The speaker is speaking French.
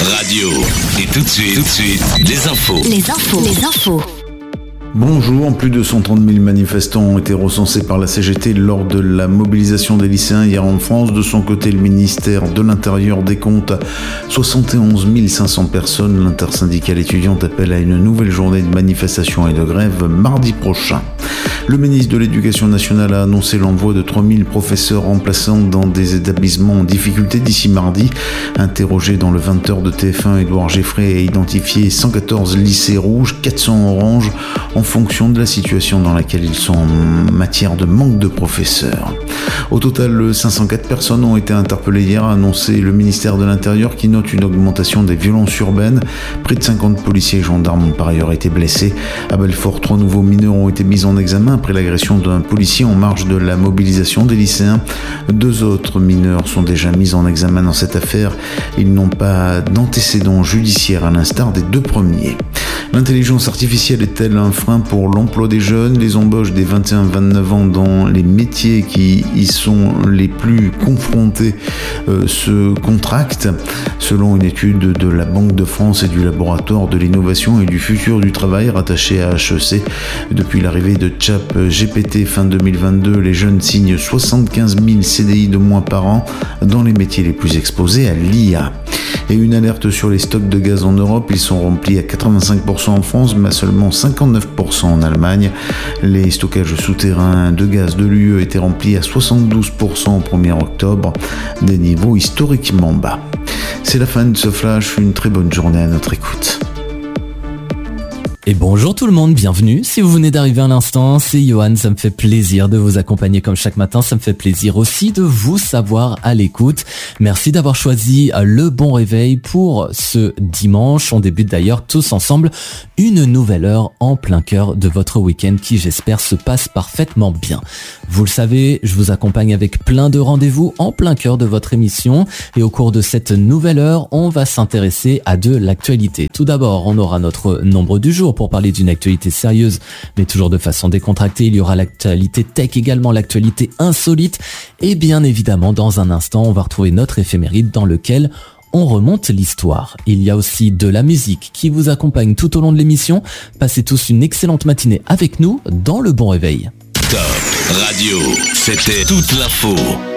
Radio. Et tout de suite, les infos. Bonjour, plus de 130 000 manifestants ont été recensés par la CGT lors de la mobilisation des lycéens hier en France. De son côté, le ministère de l'Intérieur décompte 71 500 personnes. L'intersyndicale étudiante appelle à une nouvelle journée de manifestation et de grève mardi prochain. Le ministre de l'Éducation nationale a annoncé l'envoi de 3000 professeurs remplaçants dans des établissements en difficulté d'ici mardi. Interrogé dans le 20h de TF1, Édouard Geffray a identifié 114 lycées rouges, 400 oranges, en fonction de la situation dans laquelle ils sont en matière de manque de professeurs. Au total, 504 personnes ont été interpellées hier, a annoncé le ministère de l'Intérieur qui note une augmentation des violences urbaines. Près de 50 policiers et gendarmes ont par ailleurs été blessés. À Belfort, 3 nouveaux mineurs ont été mis en examen après l'agression d'un policier en marge de la mobilisation des lycéens. 2 autres mineurs sont déjà mis en examen dans cette affaire. Ils n'ont pas d'antécédents judiciaires à l'instar des 2 premiers. L'intelligence artificielle est-elle un frein pour l'emploi des jeunes ? Les embauches des 21-29 ans dans les métiers qui y sont les plus confrontés se contractent. Selon une étude de la Banque de France et du Laboratoire de l'innovation et du futur du travail rattaché à HEC, depuis l'arrivée de ChatGPT fin 2022, les jeunes signent 75 000 CDI de moins par an dans les métiers les plus exposés à l'IA. Et une alerte sur les stocks de gaz en Europe, ils sont remplis à 85% en France, mais à seulement 59% en Allemagne. Les stockages souterrains de gaz de l'UE étaient remplis à 72% au 1er octobre, des niveaux historiquement bas. C'est la fin de ce flash, une très bonne journée à notre écoute. Et bonjour tout le monde, bienvenue. Si vous venez d'arriver à l'instant, c'est Johan, ça me fait plaisir de vous accompagner comme chaque matin. Ça me fait plaisir aussi de vous savoir à l'écoute. Merci d'avoir choisi le bon réveil pour ce dimanche. On débute d'ailleurs tous ensemble une nouvelle heure en plein cœur de votre week-end qui, j'espère, se passe parfaitement bien. Vous le savez, je vous accompagne avec plein de rendez-vous en plein cœur de votre émission. Et au cours de cette nouvelle heure, on va s'intéresser à de l'actualité. Tout d'abord, on aura notre nombre du jour pour parler d'une actualité sérieuse, mais toujours de façon décontractée. Il y aura l'actualité tech, également l'actualité insolite. Et bien évidemment, dans un instant, on va retrouver notre éphéméride dans lequel on remonte l'histoire. Il y a aussi de la musique qui vous accompagne tout au long de l'émission. Passez tous une excellente matinée avec nous dans le bon réveil. Top Radio, c'était toute l'info.